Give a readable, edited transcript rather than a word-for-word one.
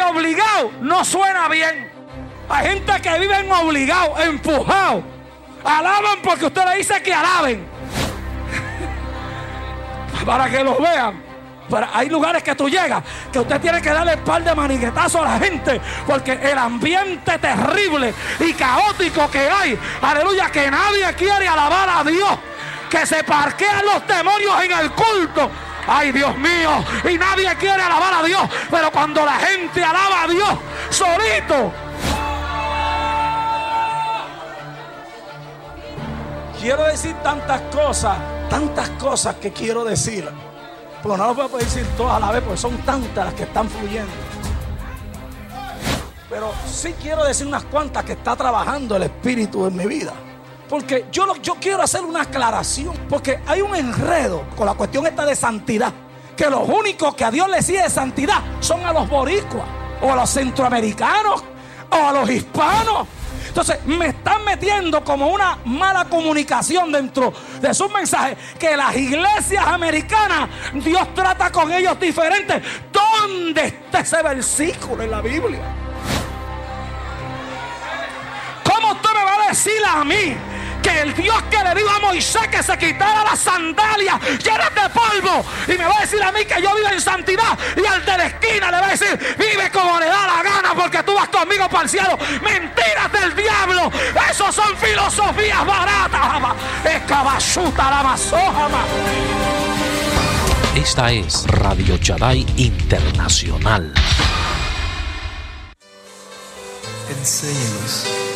obligado no suena bien. Hay gente que viven obligados, empujados. Alaban porque usted le dice que alaben. Para que los vean. Pero hay lugares que tú llegas que usted tiene que darle un par de maniguetazos a la gente, porque el ambiente terrible y caótico que hay, aleluya, que nadie quiere alabar a Dios, que se parquean los demonios en el culto. Ay, Dios mío, y nadie quiere alabar a Dios, pero cuando la gente alaba a Dios solito. Quiero decir tantas cosas que quiero decir, pero no lo puedo decir todas a la vez porque son tantas las que están fluyendo. Pero sí quiero decir unas cuantas que está trabajando el Espíritu en mi vida. Porque yo quiero hacer una aclaración, porque hay un enredo con la cuestión esta de santidad, que los únicos que a Dios le sigue santidad son a los boricuas, o a los centroamericanos, o a los hispanos. Entonces me están metiendo como una mala comunicación dentro de sus mensajes, que las iglesias americanas, Dios trata con ellos diferente. ¿Dónde está ese versículo en la Biblia? ¿Cómo usted me va a decir a mí que el Dios que le dijo a Moisés que se quitara las sandalias llenas de polvo, y me va a decir a mí que yo vivo en santidad, y al de la esquina le va a decir vive como le da la gana porque tú vas conmigo para el cielo? Mentiras del diablo. Esos son filosofías baratas. Escabashuta la masojama. Esta es Radio Shaddai Internacional. Enséñanos